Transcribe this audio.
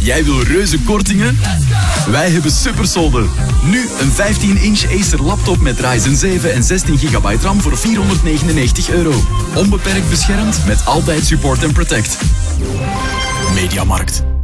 Jij wil reuze kortingen? Wij hebben supersolden. Nu een 15-inch Acer laptop met Ryzen 7 en 16 GB RAM voor €499. Onbeperkt beschermd met altijd support en protect. Mediamarkt.